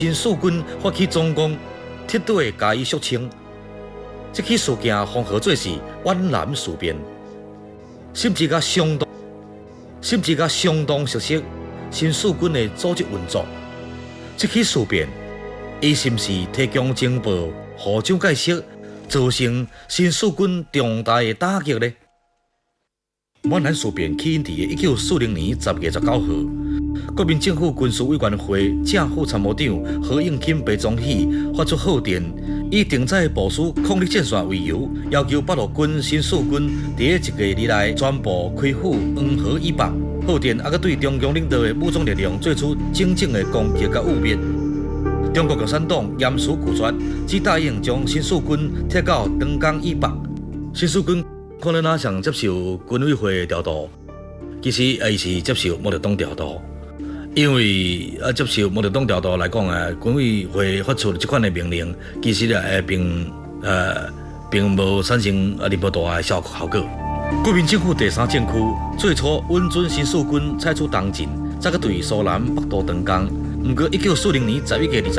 新四军发起总攻，铁队加以肃清。这起事件封号做是皖南事变，甚至相当熟悉新四军的组织运作。这起事变，伊是毋是提供情报互蒋介石，造成新四军重大的打击呢？皖南事变起因伫1940年10月19号。国民政府军事委员会正副参谋长何应钦白总喜发出号电，以定载部署抗日战线为由，要求八路军新四军伫1个月内全部开赴黄河以北。号电还阁对中共领导的武装力量做出整整的攻击甲污蔑。中国共产党严词拒绝，只答应将新四军撤到长江以北。新四军可能想接受军委会调度，其实伊是接受毛泽东调度。因为接受毛泽东调度来讲军委会发出这款的命令，其实并无产生任何大的效果。国民政府第3战区最初稳准新四军采取东进，再个对苏南北渡长江。不过，1940年11月20